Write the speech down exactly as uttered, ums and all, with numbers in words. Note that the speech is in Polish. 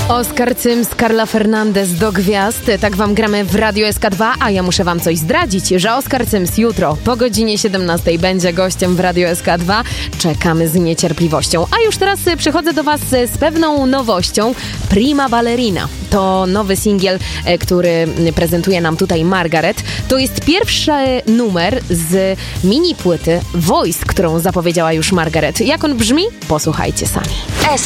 Oskar Cyms, Carla Fernandez do gwiazd. Tak wam gramy w Radio S K dwa, a ja muszę wam coś zdradzić, że Oskar Cyms jutro po godzinie siedemnastej będzie gościem w Radio S K dwa. Czekamy z niecierpliwością. A już teraz przychodzę do was z pewną nowością. Prima Ballerina to nowy singiel, który prezentuje nam tutaj Margaret. To jest pierwszy numer z mini płyty Voice, którą zapowiedziała już Margaret. Jak on brzmi? Posłuchajcie sami.